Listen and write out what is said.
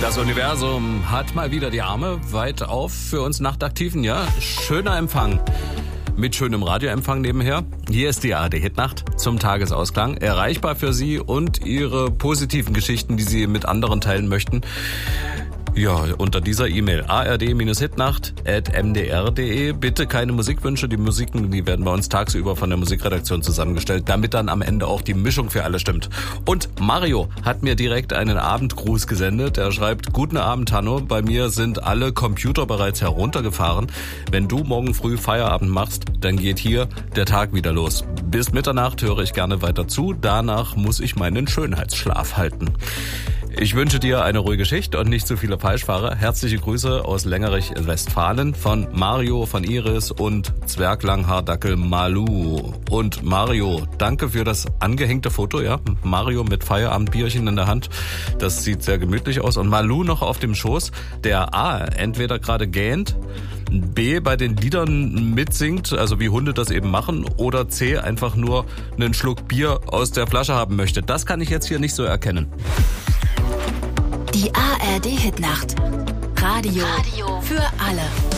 Das Universum hat mal wieder die Arme weit auf für uns Nachtaktiven, ja? Schöner Empfang. Mit schönem Radioempfang nebenher. Hier ist die ARD-Hitnacht zum Tagesausklang. Erreichbar für Sie und Ihre positiven Geschichten, die Sie mit anderen teilen möchten. Ja, unter dieser E-Mail ard-hitnacht@mdr.de. Bitte keine Musikwünsche. Die Musiken, die werden bei uns tagsüber von der Musikredaktion zusammengestellt, damit dann am Ende auch die Mischung für alle stimmt. Und Mario hat mir direkt einen Abendgruß gesendet. Er schreibt: Guten Abend, Hanno. Bei mir sind alle Computer bereits heruntergefahren. Wenn du morgen früh Feierabend machst, dann geht hier der Tag wieder los. Bis Mitternacht höre ich gerne weiter zu. Danach muss ich meinen Schönheitsschlaf halten. Ich wünsche dir eine ruhige Schicht und nicht zu viele Falschfahrer. Herzliche Grüße aus Längerich, Westfalen von Mario, von Iris und Zwerglanghaardackel Malu. Und Mario, danke für das angehängte Foto, ja. Mario mit Feierabendbierchen in der Hand. Das sieht sehr gemütlich aus. Und Malu noch auf dem Schoß, der A, entweder gerade gähnt, B, bei den Liedern mitsingt, also wie Hunde das eben machen, oder C, einfach nur einen Schluck Bier aus der Flasche haben möchte. Das kann ich jetzt hier nicht so erkennen. Die ARD-Hitnacht. Radio für alle.